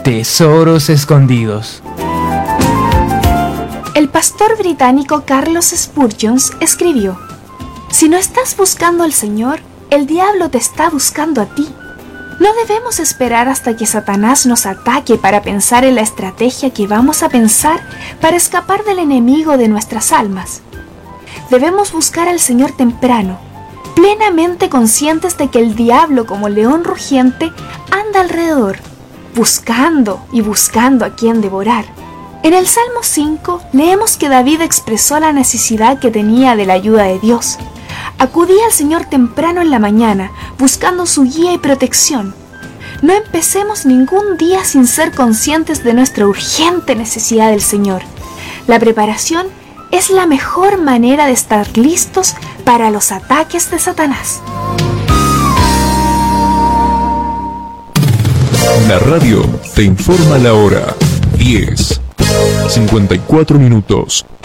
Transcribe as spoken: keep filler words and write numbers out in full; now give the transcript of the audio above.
Tesoros escondidos. El pastor británico Carlos Spurgeon escribió: si no estás buscando al Señor, el diablo te está buscando a ti. No debemos esperar hasta que Satanás nos ataque para pensar en la estrategia que vamos a pensar para escapar del enemigo de nuestras almas. Debemos buscar al Señor temprano, plenamente conscientes de que el diablo, como león rugiente, anda alrededor, buscando y buscando a quien devorar. En el Salmo cinco leemos que David expresó la necesidad que tenía de la ayuda de Dios. Acudía al Señor temprano en la mañana, buscando su guía y protección. No empecemos ningún día sin ser conscientes de nuestra urgente necesidad del Señor. La preparación es la mejor manera de estar listos para los ataques de Satanás. La radio te informa la hora. diez, cincuenta y cuatro minutos.